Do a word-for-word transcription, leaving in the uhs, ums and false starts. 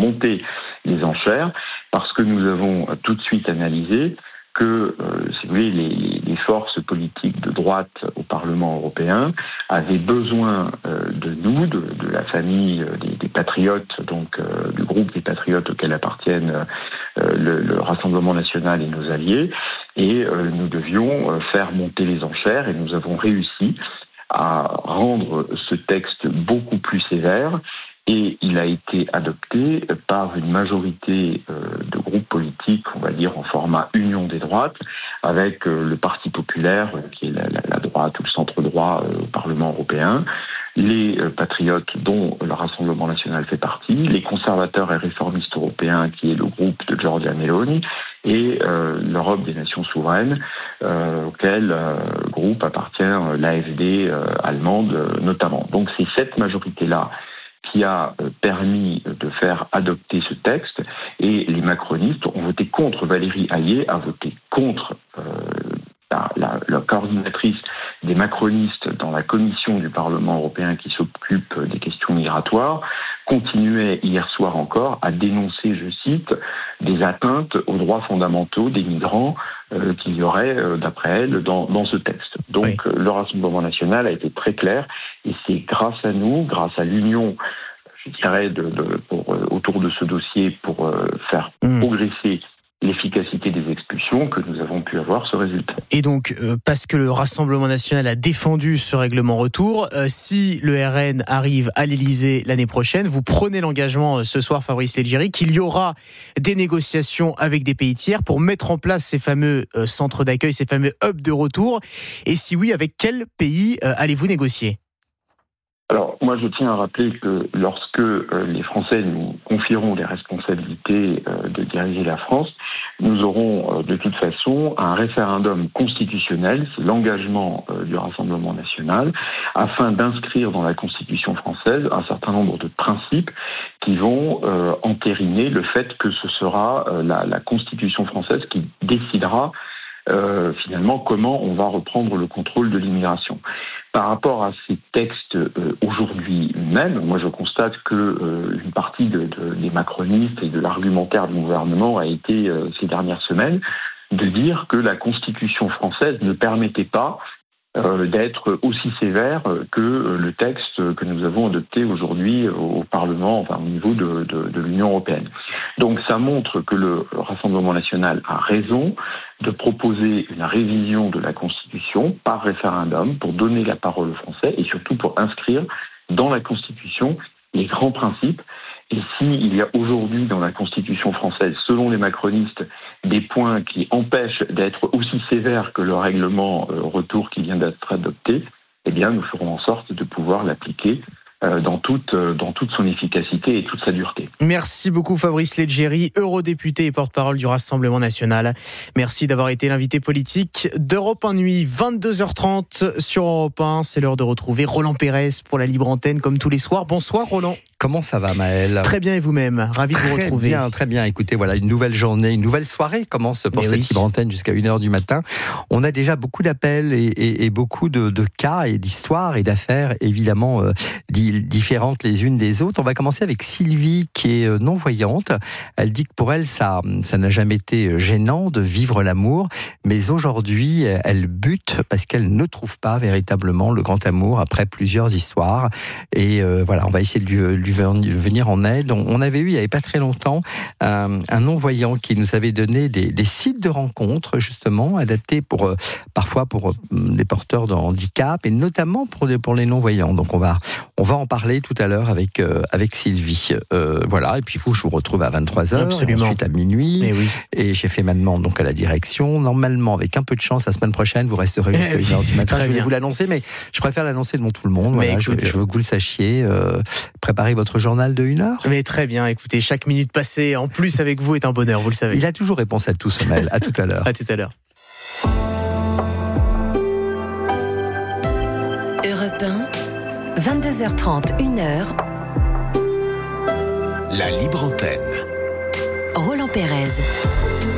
monter les enchères, parce que nous avons tout de suite analysé que, euh, si vous voulez, les, les forces politiques de droite au Parlement européen avaient besoin euh, de nous, de, de la famille des, des patriotes, donc euh, du groupe des patriotes auxquels appartiennent euh, le, le Rassemblement national et nos alliés, et euh, nous devions euh, faire monter les enchères, et nous avons réussi à rendre ce texte beaucoup plus sévère, et il a été adopté par une majorité euh, de groupes politiques, on va dire en format union des droites, avec euh, le Parti populaire, euh, qui est la, la, la droite ou le centre-droit euh, au Parlement européen, les euh, patriotes dont le Rassemblement national fait partie, les conservateurs et réformistes européens, qui est le groupe de Giorgia Meloni, et euh, l'Europe des nations souveraines, euh, auquel euh, groupe appartient euh, l'A F D euh, allemande euh, notamment. Donc c'est cette majorité-là qui a permis de faire adopter ce texte, et les macronistes ont voté contre. Valérie Hayé a voté contre euh, la, la, la coordinatrice des macronistes dans la commission du Parlement européen qui s'occupe des questions migratoires, continuait hier soir encore à dénoncer, je cite, des atteintes aux droits fondamentaux des migrants euh, qu'il y aurait, euh, d'après elle, dans, dans ce texte. Donc oui. euh, le Rassemblement national a été très clair, et c'est grâce à nous, grâce à l'union, je dirais, de, de, pour, euh, autour de ce dossier, pour euh, faire mmh. progresser l'efficacité des expulsions, que nous avons pu avoir ce résultat. Et donc, euh, parce que le Rassemblement national a défendu ce règlement retour, euh, si le R N arrive à l'Élysée l'année prochaine, vous prenez l'engagement euh, ce soir, Fabrice Leggeri, qu'il y aura des négociations avec des pays tiers pour mettre en place ces fameux euh, centres d'accueil, ces fameux hubs de retour. Et si oui, avec quel pays euh, allez-vous négocier ? Alors, moi, je tiens à rappeler que lorsque euh, les Français nous confieront les responsabilités euh, de diriger la France, nous aurons euh, de toute façon un référendum constitutionnel, c'est l'engagement euh, du Rassemblement national, afin d'inscrire dans la Constitution française un certain nombre de principes qui vont euh, entériner le fait que ce sera euh, la, la Constitution française qui décidera Euh, finalement, comment on va reprendre le contrôle de l'immigration. Par rapport à ces textes euh, aujourd'hui même, moi je constate que euh, une partie de, de, des macronistes et de l'argumentaire du gouvernement a été, euh, ces dernières semaines, de dire que la Constitution française ne permettait pas euh, d'être aussi sévère que euh, le texte que nous avons adopté aujourd'hui au Parlement, enfin au niveau de, de, de l'Union européenne. Donc ça montre que le Rassemblement national a raison de proposer une révision de la Constitution par référendum pour donner la parole aux Français et surtout pour inscrire dans la Constitution les grands principes. Et s'il y a aujourd'hui dans la Constitution française, selon les macronistes, des points qui empêchent d'être aussi sévères que le règlement euh, retour qui vient d'être adopté, eh bien nous ferons en sorte de pouvoir l'appliquer Dans toute, dans toute son efficacité et toute sa dureté. Merci beaucoup Fabrice Leggeri, eurodéputé et porte-parole du Rassemblement national. Merci d'avoir été l'invité politique d'Europe un Nuit, vingt-deux heures trente sur Europe un. C'est l'heure de retrouver Roland Pérez pour la libre antenne comme tous les soirs. Bonsoir Roland. Comment ça va Maël ? Très bien, et vous-même ? Ravi de vous retrouver. Très bien, très bien. Écoutez, voilà, une nouvelle journée, une nouvelle soirée commence pour Mais cette oui. libre antenne jusqu'à une heure du matin. On a déjà beaucoup d'appels et, et, et beaucoup de, de cas et d'histoires et d'affaires, évidemment, euh, différentes les unes des autres. On va commencer avec Sylvie, qui est non-voyante. Elle dit que pour elle, ça, ça n'a jamais été gênant de vivre l'amour, mais aujourd'hui, elle bute parce qu'elle ne trouve pas véritablement le grand amour après plusieurs histoires. Et euh, voilà, on va essayer de lui, lui venir en aide. On avait eu, il n'y avait pas très longtemps, un, un non-voyant qui nous avait donné des, des sites de rencontres, justement, adaptés pour, euh, parfois pour euh, des porteurs de handicap, et notamment pour, des, pour les non-voyants. Donc on va, on va en parler tout à l'heure avec, euh, avec Sylvie. Euh, voilà, et puis vous, je vous retrouve à vingt-trois heures, Absolument. Ensuite à minuit. Et, oui. et j'ai fait ma demande donc, à la direction. Normalement, avec un peu de chance, la semaine prochaine, vous resterez jusqu'à une heure du matin. Je vais vous l'annoncer, mais je préfère l'annoncer devant tout le monde. Voilà, écoute, je, je veux que vous le sachiez. Euh, préparez votre journal de une heure. Mais très bien, écoutez, chaque minute passée en plus avec vous est un bonheur, vous le savez. Il a toujours réponse à tout, ce mail. À tout à l'heure. À tout à l'heure. Europe un, vingt-deux heures trente, une heure. La libre antenne. Roland Pérez.